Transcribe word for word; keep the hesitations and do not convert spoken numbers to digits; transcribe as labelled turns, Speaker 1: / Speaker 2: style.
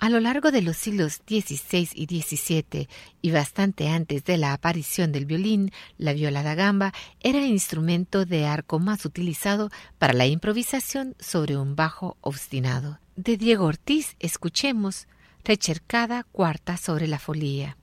Speaker 1: A lo largo de los siglos dieciséis y diecisiete, y bastante antes de la aparición del violín, la viola da gamba era el instrumento de arco más utilizado para la improvisación sobre un bajo obstinado. De Diego Ortiz escuchemos Recercada cuarta sobre la folía.